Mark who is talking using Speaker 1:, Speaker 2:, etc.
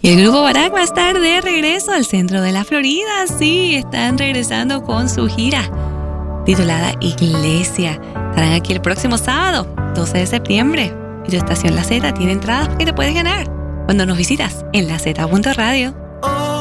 Speaker 1: Y el grupo Barak va a estar de regreso al centro de la Florida. Sí, están regresando con su gira titulada Iglesia. Estarán aquí el próximo sábado, 12 de septiembre. Y tu estación La Z tiene entradas que te puedes ganar cuando nos visitas en lazeta.radio.